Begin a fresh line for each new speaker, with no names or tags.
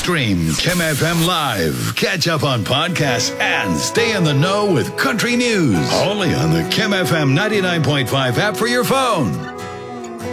Stream Kim FM Live, catch up on podcasts, and stay in the know with country news. Only on the Kim FM 99.5 app for your phone.